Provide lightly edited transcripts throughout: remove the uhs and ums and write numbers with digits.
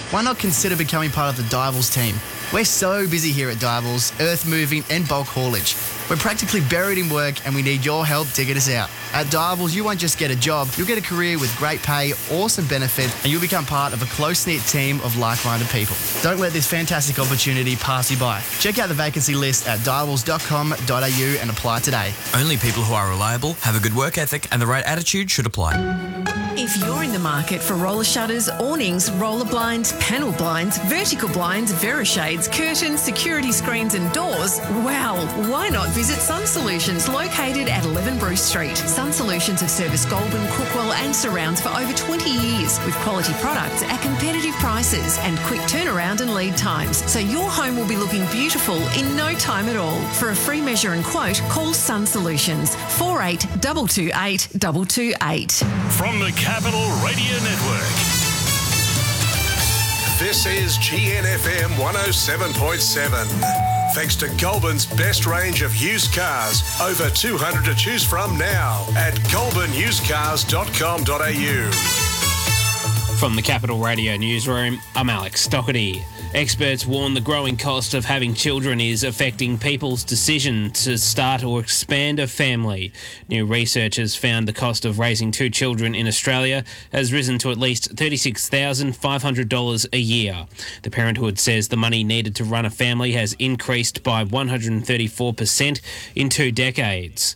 Why not consider becoming part of the Divals team? We're so busy here at Divals, earth moving and bulk haulage. We're practically buried in work and we need your help to get us out. At Divals, you won't just get a job, you'll get a career with great pay, awesome benefits, and you'll become part of a close-knit team of like-minded people. Don't let this fantastic opportunity pass you by. Check out the vacancy list at divals.com.au and apply today. Only people who are reliable, have a good work ethic and the right attitude should apply. If you're in the market for roller shutters, awnings, roller blinds, panel blinds, vertical blinds, Verishades, curtains, security screens and doors, wow, why not visit Sun Solutions, located at 11 Bruce Street. Sun Solutions have serviced Goulburn, Crookwell and surrounds for over 20 years with quality products at competitive prices and quick turnaround and lead times. So your home will be looking beautiful in no time at all. For a free measure and quote, call Sun Solutions 4822 228. From the Capital Radio Network. This is GNFM 107.7. Thanks to Goulburn's best range of used cars. Over 200 to choose from now at goulburnusedcars.com.au. From the Capital Radio Newsroom, I'm Alex Stockerty. Experts warn the growing cost of having children is affecting people's decision to start or expand a family. New research has found the cost of raising 2 children in Australia has risen to at least $36,500 a year. The Parenthood says the money needed to run a family has increased by 134% in 2 decades.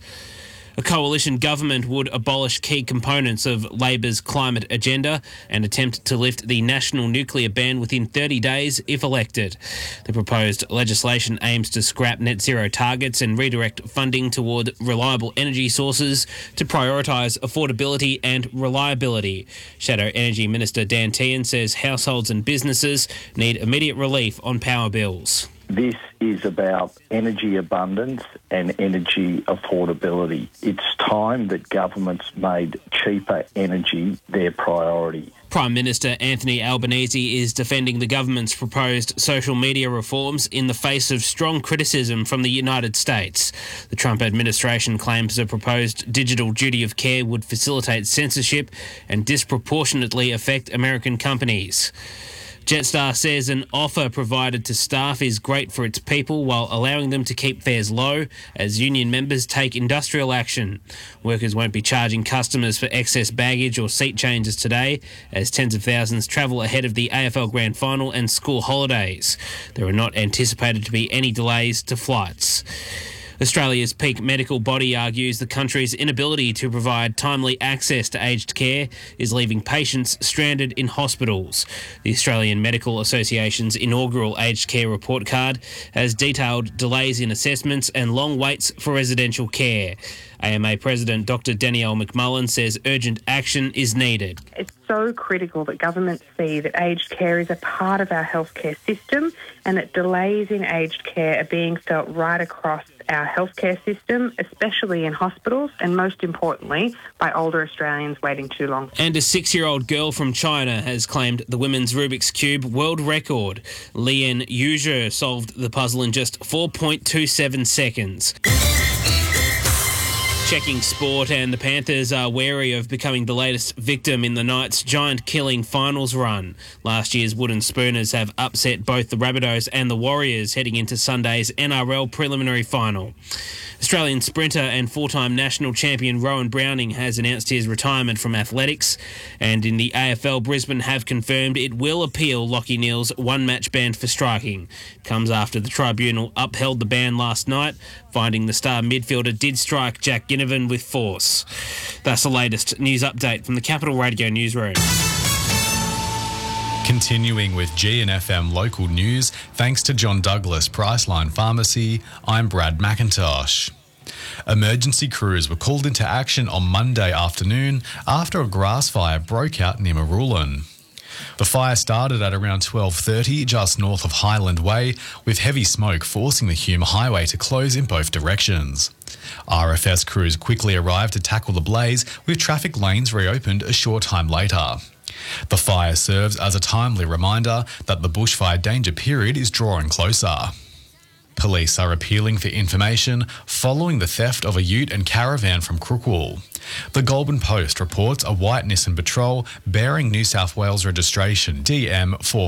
A coalition government would abolish key components of Labor's climate agenda and attempt to lift the national nuclear ban within 30 days if elected. The proposed legislation aims to scrap net zero targets and redirect funding toward reliable energy sources to prioritise affordability and reliability. Shadow Energy Minister Dan Tehan says households and businesses need immediate relief on power bills. This is about energy abundance and energy affordability. It's time that governments made cheaper energy their priority. Prime Minister Anthony Albanese is defending the government's proposed social media reforms in the face of strong criticism from the United States. The Trump administration claims a proposed digital duty of care would facilitate censorship and disproportionately affect American companies. Jetstar says an offer provided to staff is great for its people while allowing them to keep fares low as union members take industrial action. Workers won't be charging customers for excess baggage or seat changes today as tens of thousands travel ahead of the AFL Grand Final and school holidays. There are not anticipated to be any delays to flights. Australia's peak medical body argues the country's inability to provide timely access to aged care is leaving patients stranded in hospitals. The Australian Medical Association's inaugural aged care report card has detailed delays in assessments and long waits for residential care. AMA President Dr Danielle McMullen says urgent action is needed. It's so critical that governments see that aged care is a part of our healthcare system and that delays in aged care are being felt right across our healthcare system, especially in hospitals, and most importantly, by older Australians waiting too long. And a 6-year-old girl from China has claimed the women's Rubik's Cube world record. Lian Yuzhe solved the puzzle in just 4.27 seconds. Checking sport, and the Panthers are wary of becoming the latest victim in the Knights' giant-killing finals run. Last year's Wooden Spooners have upset both the Rabbitohs and the Warriors heading into Sunday's NRL preliminary final. Australian sprinter and 4-time national champion Rowan Browning has announced his retirement from athletics, and in the AFL, Brisbane have confirmed it will appeal Lachie Neale's one-match ban for striking. It comes after the tribunal upheld the ban last night, finding the star midfielder did strike Jack Ginnivan with force. That's the latest news update from the Capital Radio Newsroom. Continuing with GNFM local news, thanks to John Douglas Priceline Pharmacy, I'm Brad McIntosh. Emergency crews were called into action on Monday afternoon after a grass fire broke out near Marulan. The fire started at around 12:30 just north of Highland Way, with heavy smoke forcing the Hume Highway to close in both directions. RFS crews quickly arrived to tackle the blaze, with traffic lanes reopened a short time later. The fire serves as a timely reminder that the bushfire danger period is drawing closer. Police are appealing for information following the theft of a ute and caravan from Crookwell. The Goulburn Post reports a white Nissan Patrol bearing New South Wales registration DM